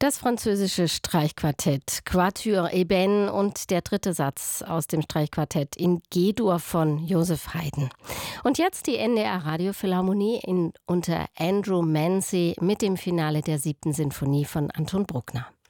Das französische Streichquartett Quatuor Eben und der dritte Satz aus dem Streichquartett in G-Dur von Joseph Haydn. Und jetzt die NDR Radiophilharmonie unter Andrew Mancy mit dem Finale der 7. Sinfonie von Anton Bruckner.